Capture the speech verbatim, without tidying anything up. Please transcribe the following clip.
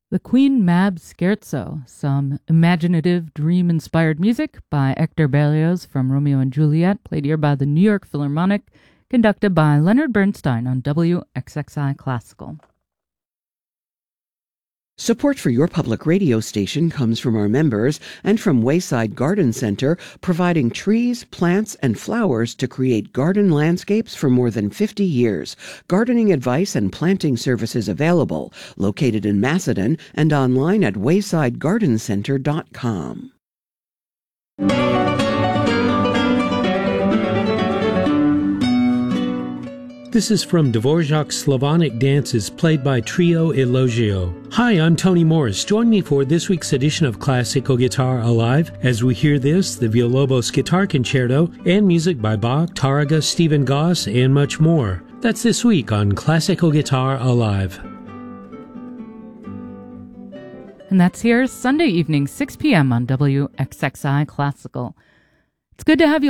The Queen Mab Scherzo, some imaginative, dream-inspired music by Hector Berlioz from Romeo and Juliet, played here by the New York Philharmonic, conducted by Leonard Bernstein on W X X I Classical. Support for your public radio station comes from our members and from Wayside Garden Center, providing trees, plants, and flowers to create garden landscapes for more than fifty years. Gardening advice and planting services available. Located in Macedon and online at wayside garden center dot com. This is from Dvorak's Slavonic Dances, played by Trio Elogio. Hi, I'm Tony Morris. Join me for this week's edition of Classical Guitar Alive as we hear this, the Villalobos Guitar Concerto, and music by Bach, Tárrega, Stephen Goss, and much more. That's this week on Classical Guitar Alive. And that's here Sunday evening, six p.m. on W X X I Classical. It's good to have you